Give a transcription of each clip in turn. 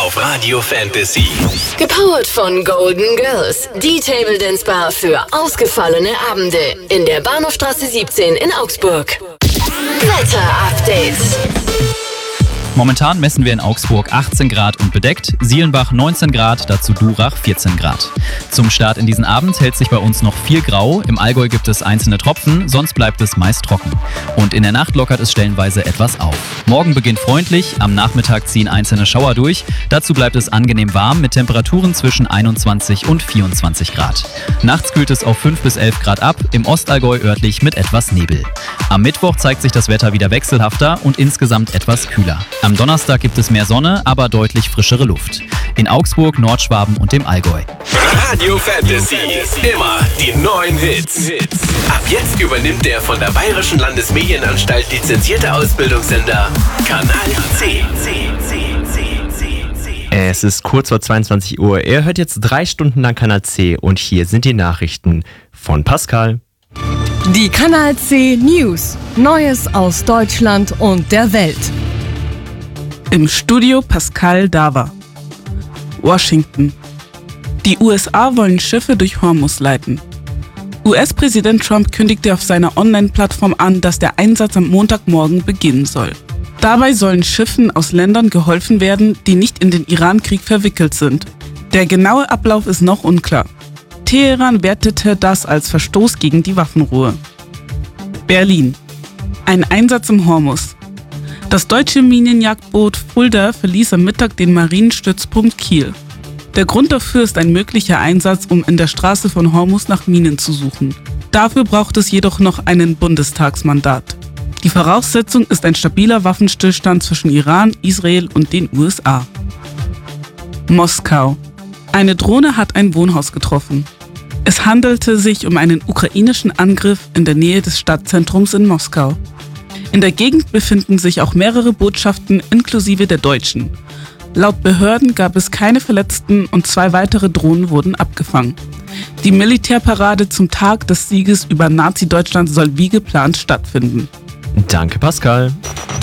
auf Radio Fantasy. Gepowert von Golden Girls, die Table Dance Bar für ausgefallene Abende in der Bahnhofstraße 17 in Augsburg. Wetter-Update. Momentan messen wir in Augsburg 18 Grad und bedeckt, Sielenbach 19 Grad, dazu Durach 14 Grad. Zum Start in diesen Abend hält sich bei uns noch viel grau, im Allgäu gibt es einzelne Tropfen, sonst bleibt es meist trocken. Und in der Nacht lockert es stellenweise etwas auf. Morgen beginnt freundlich, am Nachmittag ziehen einzelne Schauer durch, dazu bleibt es angenehm warm mit Temperaturen zwischen 21 und 24 Grad. Nachts kühlt es auf 5 bis 11 Grad ab, im Ostallgäu örtlich mit etwas Nebel. Am Mittwoch zeigt sich das Wetter wieder wechselhafter und insgesamt etwas kühler. Am Donnerstag gibt es mehr Sonne, aber deutlich frischere Luft. In Augsburg, Nordschwaben und dem Allgäu. Radio Fantasy, immer die neuen Hits. Ab jetzt übernimmt der von der Bayerischen Landesmedienanstalt lizenzierte Ausbildungssender Kanal C. Es ist kurz vor 22 Uhr. Ihr hört jetzt 3 Stunden lang Kanal C und hier sind die Nachrichten von Pascal. Die Kanal C News. Neues aus Deutschland und der Welt. Im Studio Pascal Dava. Washington. Die USA wollen Schiffe durch Hormuz leiten. US-Präsident Trump kündigte auf seiner Online-Plattform an, dass der Einsatz am Montagmorgen beginnen soll. Dabei sollen Schiffen aus Ländern geholfen werden, die nicht in den Iran-Krieg verwickelt sind. Der genaue Ablauf ist noch unklar. Teheran wertete das als Verstoß gegen die Waffenruhe. Berlin. Ein Einsatz im Hormuz. Das deutsche Minenjagdboot Fulda verließ am Mittag den Marinestützpunkt Kiel. Der Grund dafür ist ein möglicher Einsatz, um in der Straße von Hormuz nach Minen zu suchen. Dafür braucht es jedoch noch ein Bundestagsmandat. Die Voraussetzung ist ein stabiler Waffenstillstand zwischen Iran, Israel und den USA. Moskau. Eine Drohne hat ein Wohnhaus getroffen. Es handelte sich um einen ukrainischen Angriff in der Nähe des Stadtzentrums in Moskau. In der Gegend befinden sich auch mehrere Botschaften inklusive der deutschen. Laut Behörden gab es keine Verletzten und 2 weitere Drohnen wurden abgefangen. Die Militärparade zum Tag des Sieges über Nazi-Deutschland soll wie geplant stattfinden. Danke, Pascal.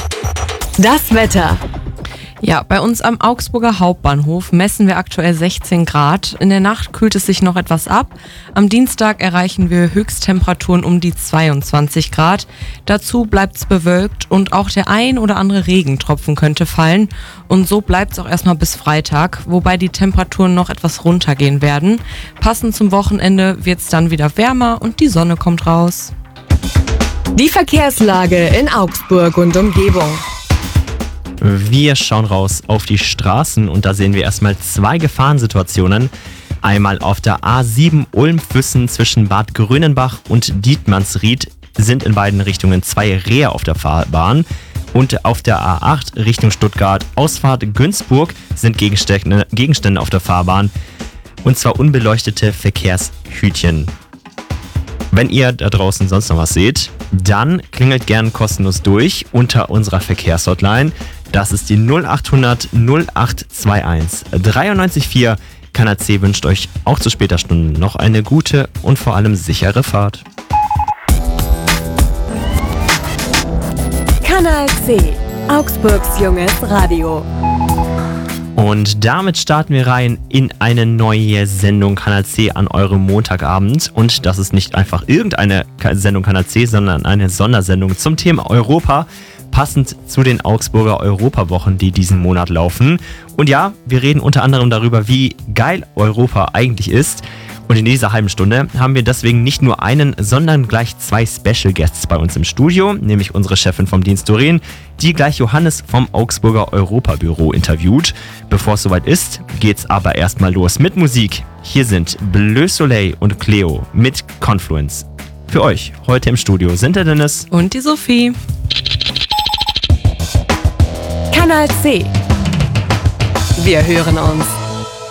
Das Wetter. Ja, bei uns am Augsburger Hauptbahnhof messen wir aktuell 16 Grad. In der Nacht kühlt es sich noch etwas ab. Am Dienstag erreichen wir Höchsttemperaturen um die 22 Grad. Dazu bleibt es bewölkt und auch der ein oder andere Regentropfen könnte fallen. Und so bleibt es auch erstmal bis Freitag, wobei die Temperaturen noch etwas runtergehen werden. Passend zum Wochenende wird es dann wieder wärmer und die Sonne kommt raus. Die Verkehrslage in Augsburg und Umgebung. Wir schauen raus auf die Straßen und da sehen wir erstmal 2 Gefahrensituationen. Einmal auf der A7 Ulm-Füssen zwischen Bad Grönenbach und Dietmannsried sind in beiden Richtungen 2 Rehe auf der Fahrbahn. Und auf der A8 Richtung Stuttgart Ausfahrt Günzburg sind Gegenstände auf der Fahrbahn. Und zwar unbeleuchtete Verkehrshütchen. Wenn ihr da draußen sonst noch was seht, dann klingelt gern kostenlos durch unter unserer Verkehrshotline. Das ist die 0800 0821 93 Kanal C wünscht euch auch zu später Stunde noch eine gute und vor allem sichere Fahrt. Kanal C. Augsburgs junges Radio. Und damit starten wir rein in eine neue Sendung Kanal C an eurem Montagabend. Und das ist nicht einfach irgendeine Sendung Kanal C, sondern eine Sondersendung zum Thema Europa, passend zu den Augsburger Europawochen, die diesen Monat laufen. Und ja, wir reden unter anderem darüber, wie geil Europa eigentlich ist. Und in dieser halben Stunde haben wir deswegen nicht nur einen, sondern gleich 2 Special Guests bei uns im Studio, nämlich unsere Chefin vom Dienst Doreen, die gleich Johannes vom Augsburger Europabüro interviewt. Bevor es soweit ist, geht's aber erstmal los mit Musik. Hier sind Bleu Soleil und Cleo mit Confluence. Für euch heute im Studio sind der Dennis und die Sophie. Kanal C. Wir hören uns.